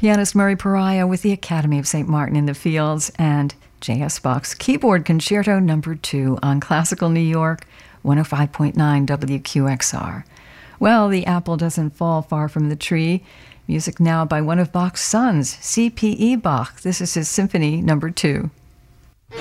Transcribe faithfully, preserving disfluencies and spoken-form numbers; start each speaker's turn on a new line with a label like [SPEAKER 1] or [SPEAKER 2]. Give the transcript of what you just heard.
[SPEAKER 1] pianist Murray Pariah with the Academy of Saint Martin in the Fields, and J S. Bach's Keyboard Concerto Number two on Classical New York, one oh five point nine W Q X R. Well, the apple doesn't fall far from the tree. Music now by one of Bach's sons, C P E Bach. This is his Symphony Number two.